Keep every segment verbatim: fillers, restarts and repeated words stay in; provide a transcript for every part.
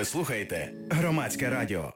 Ви слухаєте Громадське радіо.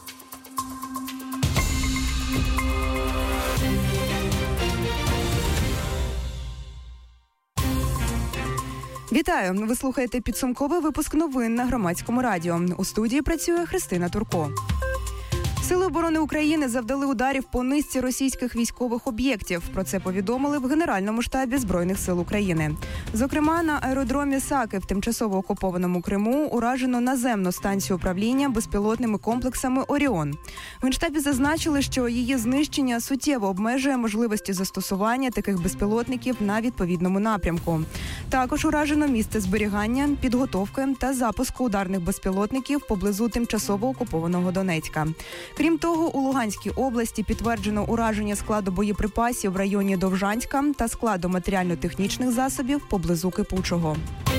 Вітаю! Ви слухаєте підсумковий випуск новин на Громадському радіо. У студії працює Христина Турко. Сили оборони України завдали ударів по низці російських військових об'єктів. Про це повідомили в Генеральному штабі Збройних сил України. Зокрема, на аеродромі Саки в тимчасово окупованому Криму уражено наземну станцію управління безпілотними комплексами «Оріон». В Генштабі зазначили, що її знищення суттєво обмежує можливості застосування таких безпілотників на відповідному напрямку. Також уражено місце зберігання, підготовки та запуску ударних безпілотників поблизу тимчасово окупованого Донецька. Крім того, у Луганській області підтверджено ураження складу боєприпасів в районі Довжанська та складу матеріально-технічних засобів поблизу Кипучого.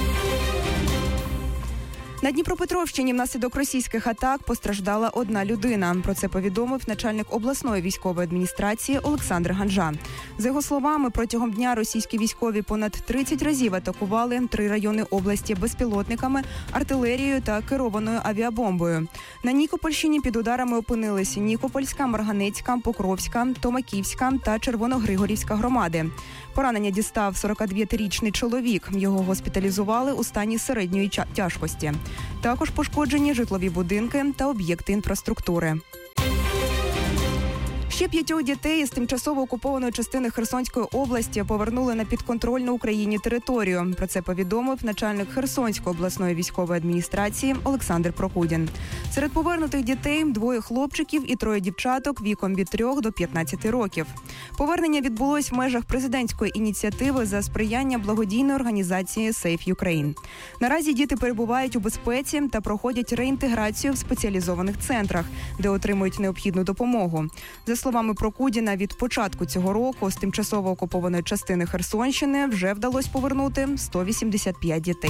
На Дніпропетровщині внаслідок російських атак постраждала одна людина. Про це повідомив начальник обласної військової адміністрації Олександр Ганжа. За його словами, протягом дня російські військові понад тридцять разів атакували три райони області безпілотниками, артилерією та керованою авіабомбою. На Нікопольщині під ударами опинилися Нікопольська, Марганецька, Покровська, Томаківська та Червоногригорівська громади. Поранення дістав сорокадвоєрічний чоловік. Його госпіталізували у стані середньої тяжкості. Також пошкоджені житлові будинки та об'єкти інфраструктури. Ще п'ятьох дітей із тимчасово окупованої частини Херсонської області повернули на підконтрольну Україні територію. Про це повідомив начальник Херсонської обласної військової адміністрації Олександр Прокудін. Серед повернутих дітей двоє хлопчиків і троє дівчаток віком від трьох до п'ятнадцяти років. Повернення відбулось в межах президентської ініціативи за сприяння благодійної організації Save Ukraine. Наразі діти перебувають у безпеці та проходять реінтеграцію в спеціалізованих центрах, де отримують необхідну допомогу. За словами Прокудіна, від початку цього року з тимчасово окупованої частини Херсонщини вже вдалося повернути сто вісімдесят п'ять дітей.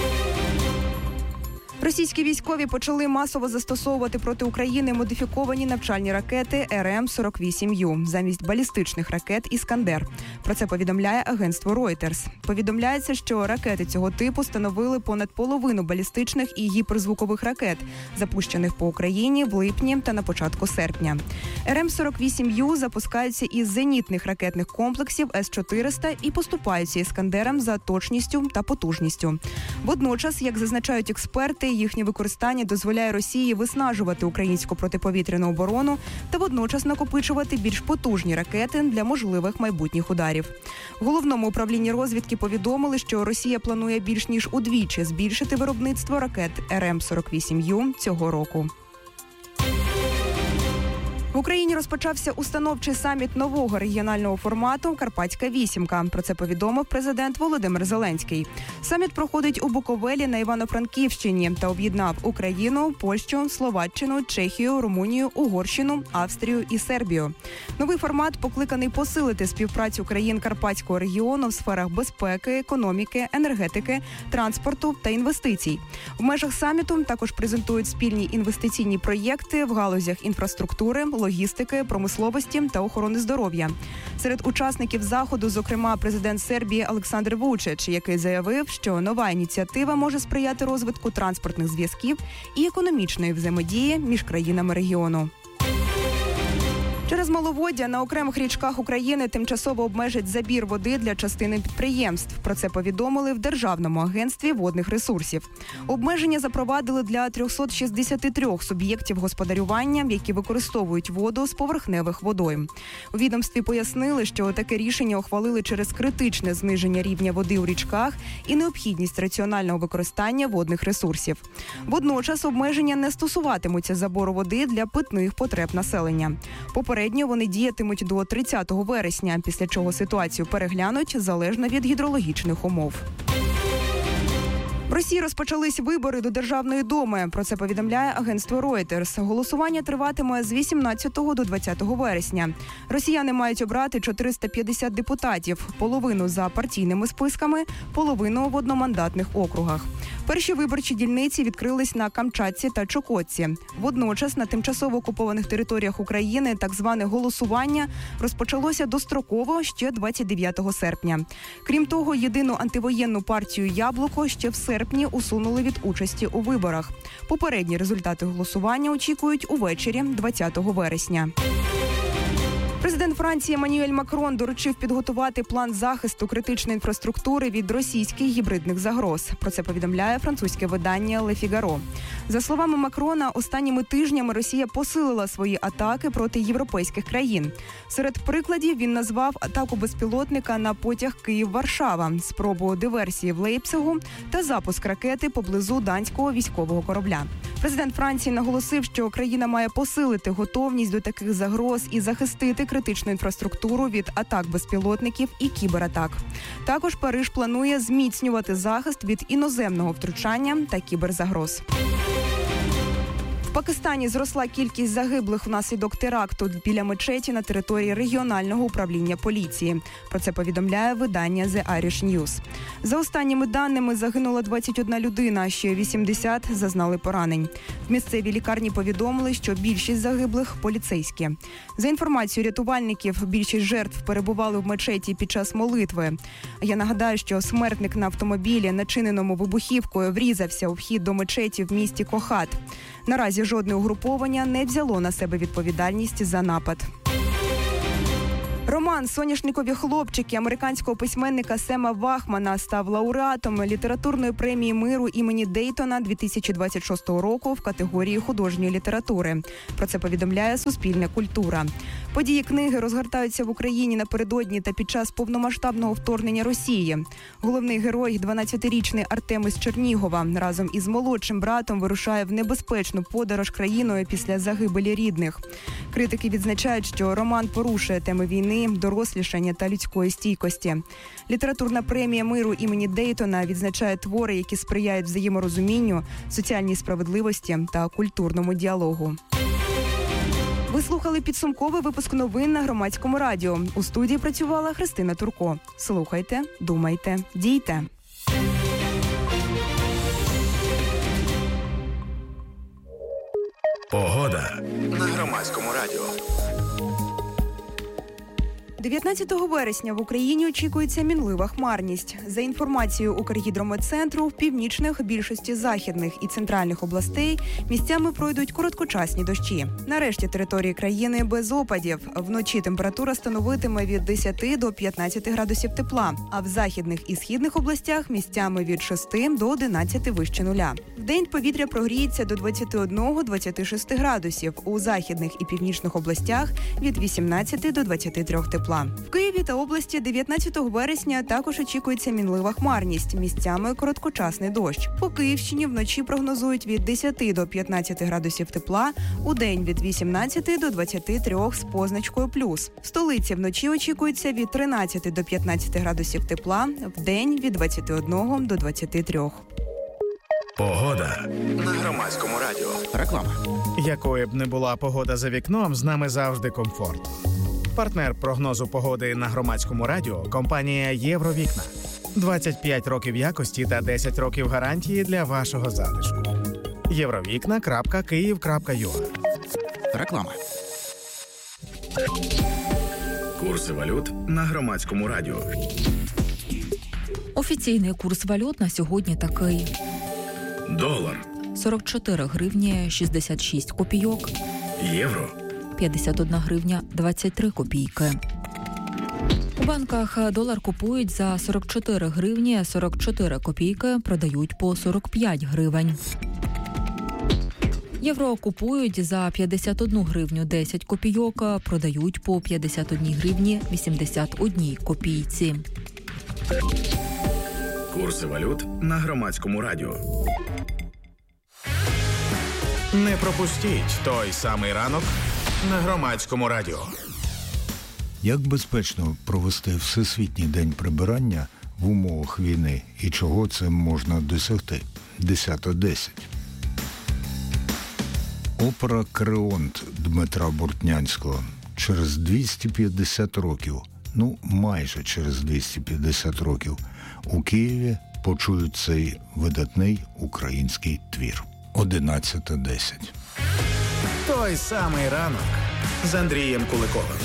Російські військові почали масово застосовувати проти України модифіковані навчальні ракети ер ем сорок вісім ю замість балістичних ракет «Іскандер». Про це повідомляє агентство Reuters. Повідомляється, що ракети цього типу становили понад половину балістичних і гіперзвукових ракет, запущених по Україні в липні та на початку серпня. ер ем сорок вісім ю запускаються із зенітних ракетних комплексів ес чотириста і поступаються «Іскандерам» за точністю та потужністю. Водночас, як зазначають експерти, їхнє використання дозволяє Росії виснажувати українську протиповітряну оборону та водночас накопичувати більш потужні ракети для можливих майбутніх ударів. В Головному управлінні розвідки повідомили, що Росія планує більш ніж удвічі збільшити виробництво ракет ер ем сорок вісім ю цього року. В Україні розпочався установчий саміт нового регіонального формату «Карпатська вісімка». Про це повідомив президент Володимир Зеленський. Саміт проходить у Буковелі на Івано-Франківщині та об'єднав Україну, Польщу, Словаччину, Чехію, Румунію, Угорщину, Австрію і Сербію. Новий формат покликаний посилити співпрацю країн Карпатського регіону в сферах безпеки, економіки, енергетики, транспорту та інвестицій. В межах саміту також презентують спільні інвестиційні проєкти в галузях інфраструктури, логістики, промисловості та охорони здоров'я. Серед учасників заходу, зокрема, президент Сербії Олександр Вучич, який заявив, що нова ініціатива може сприяти розвитку транспортних зв'язків і економічної взаємодії між країнами регіону. Через маловоддя на окремих річках України тимчасово обмежать забір води для частини підприємств. Про це повідомили в Державному агентстві водних ресурсів. Обмеження запровадили для триста шістдесят три суб'єктів господарювання, які використовують воду з поверхневих водойм. У відомстві пояснили, що таке рішення ухвалили через критичне зниження рівня води у річках і необхідність раціонального використання водних ресурсів. Водночас обмеження не стосуватимуться забору води для питних потреб населення. Попередньо вони діятимуть до тридцятого вересня, після чого ситуацію переглянуть залежно від гідрологічних умов. В Росії розпочались вибори до Державної думи. Про це повідомляє агентство Reuters. Голосування триватиме з вісімнадцятого до двадцятого вересня. Росіяни мають обрати чотириста п'ятдесят депутатів, половину за партійними списками, половину в одномандатних округах. Перші виборчі дільниці відкрились на Камчатці та Чукотці. Водночас на тимчасово окупованих територіях України так зване голосування розпочалося достроково ще двадцять дев'ятого серпня. Крім того, єдину антивоєнну партію «Яблуко» ще в серпні усунули від участі у виборах. Попередні результати голосування очікують увечері двадцятого вересня. Президент Франції Еммануель Макрон доручив підготувати план захисту критичної інфраструктури від російських гібридних загроз. Про це повідомляє французьке видання «Ле Фігаро». За словами Макрона, останніми тижнями Росія посилила свої атаки проти європейських країн. Серед прикладів він назвав атаку безпілотника на потяг Київ-Варшава, спробу диверсії в Лейпцигу та запуск ракети поблизу данського військового корабля. Президент Франції наголосив, що країна має посилити готовність до таких загроз і захистити критичну інфраструктуру від атак безпілотників і кібератак. Також Париж планує зміцнювати захист від іноземного втручання та кіберзагроз. В Пакистані зросла кількість загиблих внаслідок теракту біля мечеті на території регіонального управління поліції. Про це повідомляє видання The Irish News. За останніми даними, загинула двадцять одна людина, а ще вісімдесят зазнали поранень. В місцевій лікарні повідомили, що більшість загиблих – поліцейські. За інформацією рятувальників, більшість жертв перебували в мечеті під час молитви. Я нагадаю, що смертник на автомобілі, начиненому вибухівкою, врізався у вхід до мечеті в місті Кохат. Наразі жодне угруповання не взяло на себе відповідальність за напад. Роман «Соняшникові хлопчики» американського письменника Сема Вахмана став лауреатом літературної премії миру імені Дейтона дві тисячі двадцять шостого року в категорії художньої літератури. Про це повідомляє Суспільне культура. Події книги розгортаються в Україні напередодні та під час повномасштабного вторгнення Росії. Головний герой, дванадцятирічний Артем із Чернігова, разом із молодшим братом вирушає в небезпечну подорож країною після загибелі рідних. Критики відзначають, що роман порушує теми війни, дорослішання та людської стійкості. Літературна премія миру імені Дейтона відзначає твори, які сприяють взаєморозумінню, соціальній справедливості та культурному діалогу. Ви слухали підсумковий випуск новин на Громадському радіо. У студії працювала Христина Турко. Слухайте, думайте, дійте. Погода на Громадському радіо. дев'ятнадцятого вересня в Україні очікується мінлива хмарність. За інформацією Укргідрометцентру, в північних, більшості західних і центральних областей місцями пройдуть короткочасні дощі. На решті території країни без опадів. Вночі температура становитиме від десяти до п'ятнадцяти градусів тепла, а в західних і східних областях місцями від шести до одинадцяти вище нуля. Вдень повітря прогріється до двадцяти одного - двадцяти шести градусів, у західних і північних областях від вісімнадцяти до двадцяти трьох тепла. В Києві та області дев'ятнадцятого вересня також очікується мінлива хмарність, місцями короткочасний дощ. По Київщині вночі прогнозують від десяти до п'ятнадцяти градусів тепла, удень від вісімнадцяти до двадцяти трьох з позначкою плюс. В столиці вночі очікується від тринадцяти до п'ятнадцяти градусів тепла, вдень від двадцяти одного до двадцяти трьох. Погода на Громадському радіо. Реклама. Якою б не була погода за вікном, з нами завжди комфорт. Партнер прогнозу погоди на Громадському радіо – компанія «Євровікна». двадцять п'ять років якості та десять років гарантії для вашого затишку. євровікна крапка київ крапка ю а. Реклама. Курси валют на Громадському радіо. Офіційний курс валют на сьогодні такий. Долар. сорок чотири гривні шістдесят шість копійок. Євро. п'ятдесят одна гривня двадцять три копійки. У банках долар купують за сорок чотири гривні сорок чотири копійки, продають по сорок п'ять гривень. Євро купують за п'ятдесят одну гривню десять копійок, продають по п'ятдесят одні гривні вісімдесят одній копійці. Курси валют на Громадському радіо. Не пропустіть той самий ранок на Громадському радіо. Як безпечно провести Всесвітній день прибирання в умовах війни і чого цим можна досягти? десята десять. Опера «Креонт» Дмитра Бортнянського через двісті п'ятдесят років, ну майже через двісті п'ятдесят років, у Києві почують цей видатний український твір. одинадцята десять. Той самий ранок з Андрієм Куликовим.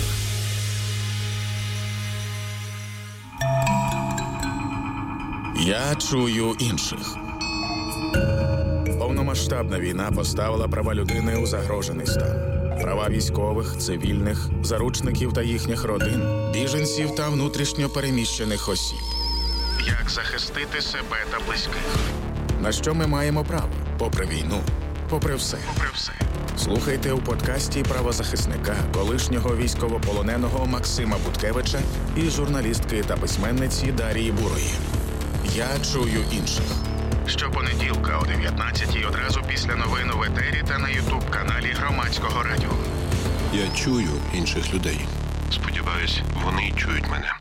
Я чую інших. Повномасштабна війна поставила права людини у загрожений стан. Права військових, цивільних, заручників та їхніх родин, біженців та внутрішньо переміщених осіб. Як захистити себе та близьких? На що ми маємо право? Попри війну, попри все. Попри все. Слухайте у подкасті правозахисника, колишнього військовополоненого Максима Буткевича і журналістки та письменниці Дарії Бурої. Я чую інших. Щопонеділка о дев'ятнадцятій одразу після новин у етері та на ютуб-каналі Громадського радіо. Я чую інших людей. Сподіваюсь, вони чують мене.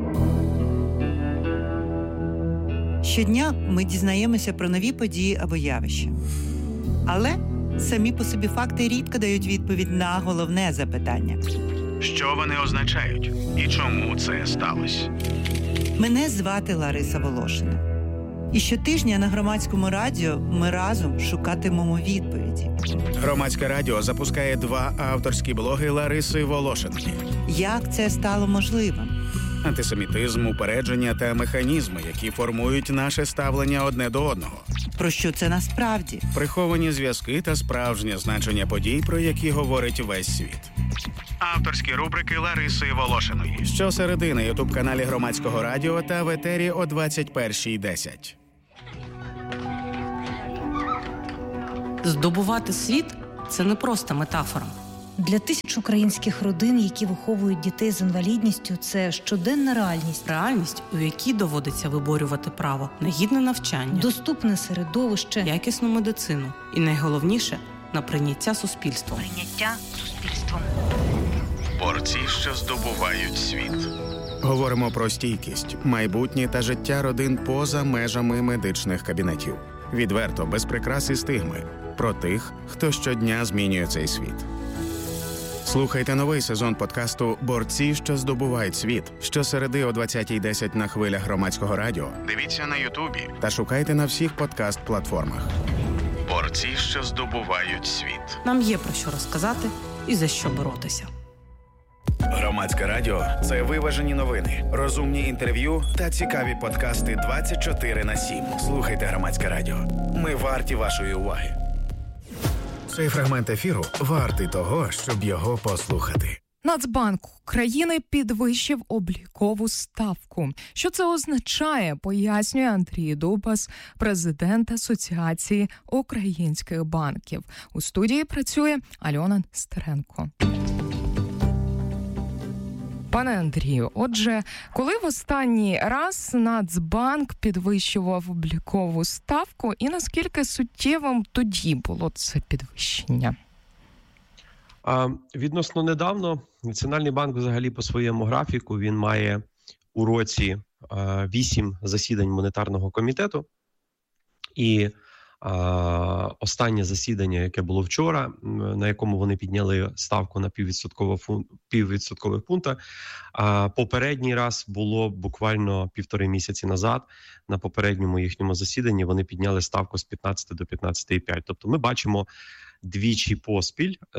Щодня ми дізнаємося про нові події або явища. Але самі по собі факти рідко дають відповідь на головне запитання. Що вони означають? І чому це сталося? Мене звати Лариса Волошина. І щотижня на Громадському радіо ми разом шукатимемо відповіді. Громадське радіо запускає два авторські блоги Лариси Волошинки. Як це стало можливим? Антисемітизм, упередження та механізми, які формують наше ставлення одне до одного. Про що це насправді? Приховані зв'язки та справжнє значення подій, про які говорить весь світ. Авторські рубрики Лариси Волошиної. Щосереди на ютуб-каналі Громадського радіо та в етері о двадцять першій десять. Здобувати світ – це не просто метафора. Для тисяч українських родин, які виховують дітей з інвалідністю, це щоденна реальність. Реальність, у якій доводиться виборювати право на гідне навчання, доступне середовище, якісну медицину і, найголовніше, на прийняття суспільством. Прийняття суспільством. Борці, що здобувають світ. Говоримо про стійкість, майбутнє та життя родин поза межами медичних кабінетів. Відверто, без прикрас і стигми. Про тих, хто щодня змінює цей світ. Слухайте новий сезон подкасту «Борці, що здобувають світ» щосереди о двадцятій десять на хвилях Громадського радіо. Дивіться на Ютубі Та шукайте на всіх подкаст-платформах. «Борці, що здобувають світ». Нам є про що розказати і за що боротися. Громадське радіо – це виважені новини, розумні інтерв'ю та цікаві подкасти двадцять чотири на сім. Слухайте Громадське радіо. Ми варті вашої уваги. Цей фрагмент ефіру вартий того, щоб його послухати. Нацбанк України підвищив облікову ставку. Що це означає, пояснює Андрій Дубас, президент Асоціації українських банків. У студії працює Альона Стеренко. Пане Андрію, отже, коли в останній раз Нацбанк підвищував облікову ставку і наскільки суттєвим тоді було це підвищення? А, відносно недавно Національний банк взагалі по своєму графіку, він має у році а, вісім засідань монетарного комітету. І а, останнє засідання, яке було вчора, на якому вони підняли ставку на піввідсоткового фун... піввідсоткових пункта, а попередній раз було буквально півтори місяці назад. На попередньому їхньому засіданні вони підняли ставку з п'ятнадцяти до п'ятнадцяти цілих п'ять десятих. Тобто ми бачимо двічі поспіль е,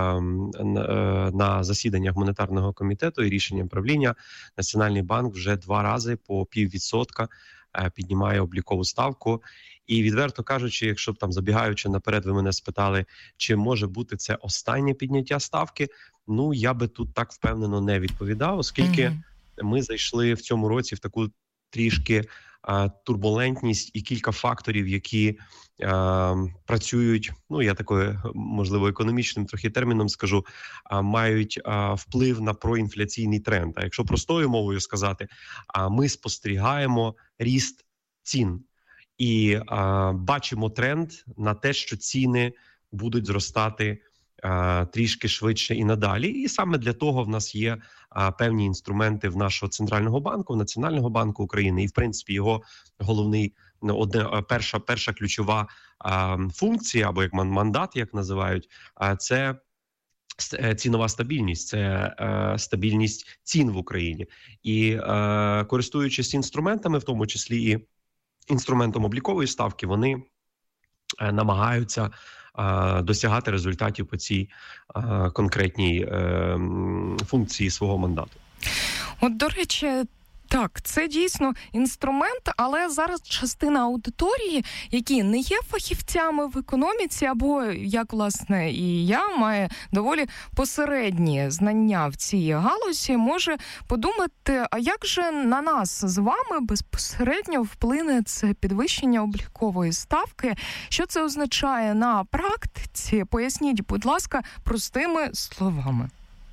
на засіданнях монетарного комітету і рішенням правління Національний банк вже два рази по піввідсотка е, піднімає облікову ставку. І відверто кажучи, якщо б там забігаючи наперед, ви мене спитали, чи може бути це останнє підняття ставки, ну я би тут так впевнено не відповідав, оскільки mm-hmm. ми зайшли в цьому році в таку трішки а, турбулентність і кілька факторів, які а, працюють, ну я такою, можливо, економічним трохи терміном скажу, а, мають а, вплив на проінфляційний тренд. А якщо простою мовою сказати, а, ми спостерігаємо ріст цін. І а, бачимо тренд на те, що ціни будуть зростати а, трішки швидше і надалі. І саме для того в нас є а, певні інструменти в нашого Центрального банку, в Національного банку України. І, в принципі, його головний, одне, перша, перша ключова а, функція, або як мандат, як називають, а, це цінова стабільність, це е, стабільність цін в Україні. І е, користуючись інструментами, в тому числі і інструментом облікової ставки, вони намагаються досягати результатів по цій конкретній функції свого мандату. От, до речі, так, це дійсно інструмент, але зараз частина аудиторії, які не є фахівцями в економіці, або, як, власне, і я, має доволі посередні знання в цій галузі, може подумати, а як же на нас з вами безпосередньо вплине це підвищення облікової ставки? Що це означає на практиці? Поясніть, будь ласка, простими словами.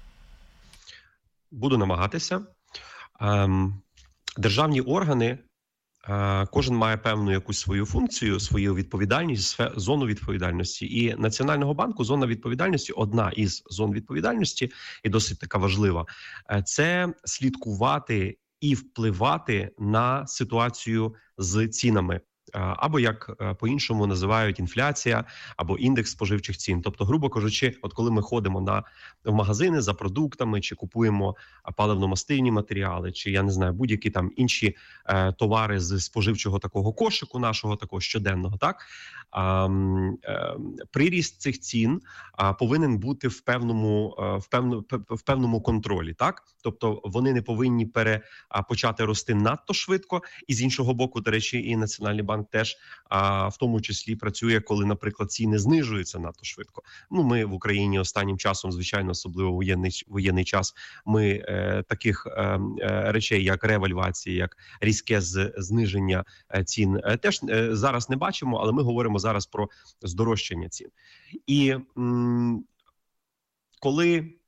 Буду намагатися. Державні органи, кожен має певну якусь свою функцію, свою відповідальність, зону відповідальності. І Національного банку зона відповідальності, одна із зон відповідальності, і досить така важлива, це слідкувати і впливати на ситуацію з цінами. Або, як по-іншому називають, інфляція, або індекс споживчих цін. Тобто, грубо кажучи, от коли ми ходимо на, в магазини за продуктами, чи купуємо паливно-мастильні матеріали, чи, я не знаю, будь-які там інші е, товари з споживчого такого кошику нашого, такого щоденного, так? А, е, приріст цих цін а, повинен бути в певному, е, в, певну, в певному контролі, так? Тобто, вони не повинні пере, а, почати рости надто швидко, і з іншого боку, до речі, і Національний банк теж а, в тому числі працює, коли, наприклад, ціни знижуються надто швидко. Ну, ми в Україні останнім часом, звичайно, особливо воєнний, воєнний час, ми е, таких е, е, речей, як ревальвація, як різке з, зниження е, цін, е, теж е, зараз не бачимо, але ми говоримо зараз про здорожчання цін. І м, коли